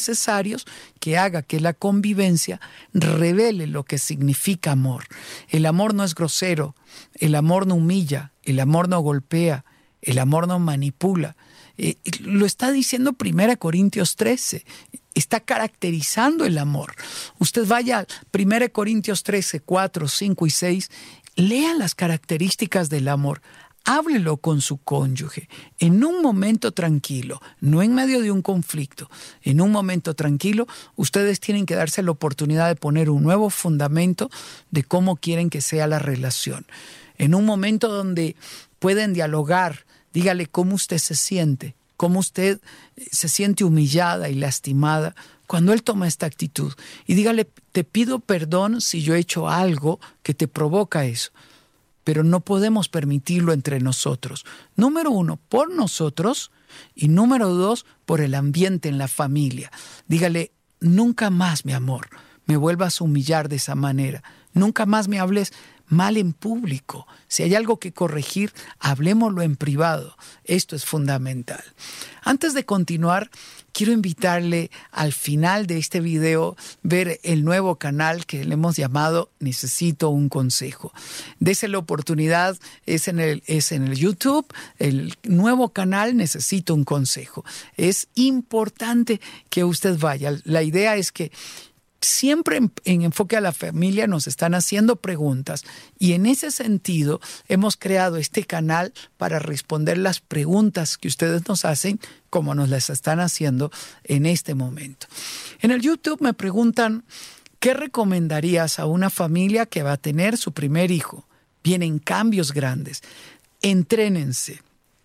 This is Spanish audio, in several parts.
necesarios que haga que la convivencia revele lo que significa amor. El amor no es grosero, el amor no humilla, el amor no golpea, el amor no manipula. Lo está diciendo 1 Corintios 13. Está caracterizando el amor. Usted vaya a 1 Corintios 13, 4, 5 y 6. Lea las características del amor. Háblelo con su cónyuge en un momento tranquilo, no en medio de un conflicto. En un momento tranquilo, ustedes tienen que darse la oportunidad de poner un nuevo fundamento de cómo quieren que sea la relación. En un momento donde pueden dialogar, dígale cómo usted se siente, cómo usted se siente humillada y lastimada cuando él toma esta actitud. Y dígale, te pido perdón si yo he hecho algo que te provoca eso. Pero no podemos permitirlo entre nosotros. Número 1, por nosotros, y número 2, por el ambiente en la familia. Dígale, nunca más, mi amor, me vuelvas a humillar de esa manera. Nunca más me hables mal en público. Si hay algo que corregir, hablémoslo en privado. Esto es fundamental. Antes de continuar, quiero invitarle al final de este video ver el nuevo canal que le hemos llamado Necesito un Consejo. Dese la oportunidad, es en el YouTube, el nuevo canal Necesito un Consejo. Es importante que usted vaya. La idea es que siempre en Enfoque a la Familia nos están haciendo preguntas y en ese sentido hemos creado este canal para responder las preguntas que ustedes nos hacen como nos las están haciendo en este momento. En el YouTube me preguntan, ¿qué recomendarías a una familia que va a tener su primer hijo? Vienen cambios grandes. Entrénense.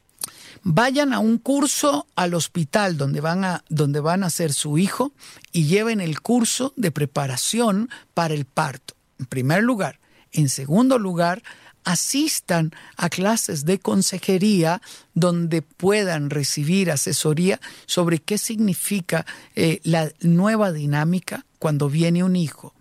Vayan a un curso al hospital donde van a hacer su hijo y lleven el curso de preparación para el parto, en primer lugar. En segundo lugar, asistan a clases de consejería donde puedan recibir asesoría sobre qué significa la nueva dinámica cuando viene un hijo.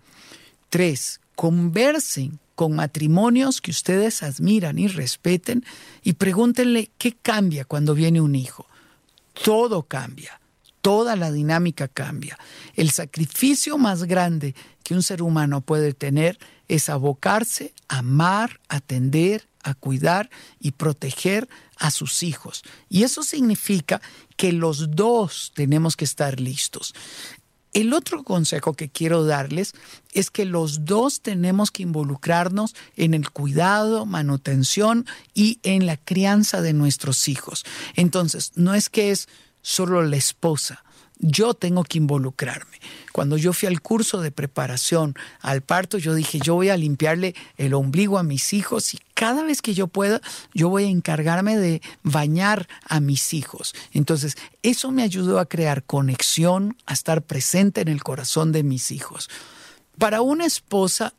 3, conversen con matrimonios que ustedes admiran y respeten y pregúntenle qué cambia cuando viene un hijo. Todo cambia, toda la dinámica cambia. El sacrificio más grande que un ser humano puede tener es abocarse a amar, atender, a cuidar y proteger a sus hijos. Y eso significa que los dos tenemos que estar listos. El otro consejo que quiero darles es que los dos tenemos que involucrarnos en el cuidado, manutención y en la crianza de nuestros hijos. Entonces, no es que es solo la esposa. Yo tengo que involucrarme. Cuando yo fui al curso de preparación al parto, yo dije, yo voy a limpiarle el ombligo a mis hijos y cada vez que yo pueda, yo voy a encargarme de bañar a mis hijos. Entonces, eso me ayudó a crear conexión, a estar presente en el corazón de mis hijos. Para una esposa,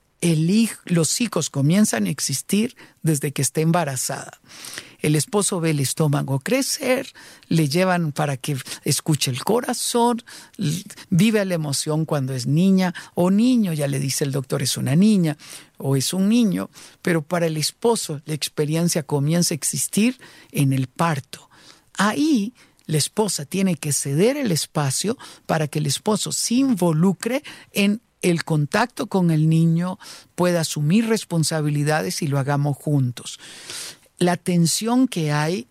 los hijos comienzan a existir desde que está embarazada. El esposo ve el estómago crecer, le llevan para que escuche el corazón, vive la emoción cuando es niña o niño, ya le dice el doctor es una niña o es un niño, pero para el esposo la experiencia comienza a existir en el parto. Ahí la esposa tiene que ceder el espacio para que el esposo se involucre en el contacto con el niño, pueda asumir responsabilidades y lo hagamos juntos. La tensión que hay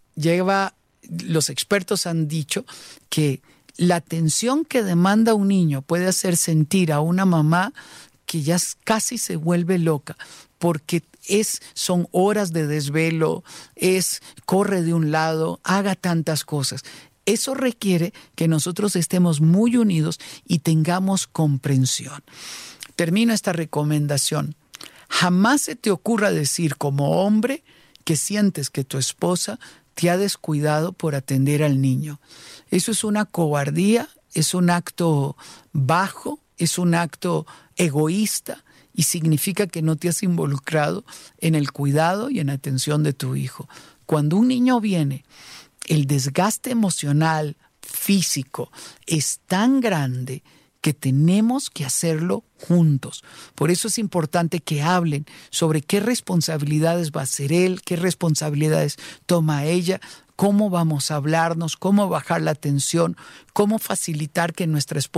los expertos han dicho que la tensión que demanda un niño puede hacer sentir a una mamá que ya casi se vuelve loca, porque son horas de desvelo, corre de un lado, haga tantas cosas. Eso requiere que nosotros estemos muy unidos y tengamos comprensión. Termino esta recomendación. Jamás se te ocurra decir como hombre que sientes que tu esposa te ha descuidado por atender al niño. Eso es una cobardía, es un acto bajo, es un acto egoísta y significa que no te has involucrado en el cuidado y en la atención de tu hijo. Cuando un niño viene, el desgaste emocional, físico, es tan grande que tenemos que hacerlo juntos. Por eso es importante que hablen sobre qué responsabilidades va a hacer él, qué responsabilidades toma ella, cómo vamos a hablarnos, cómo bajar la tensión, cómo facilitar que nuestra esposa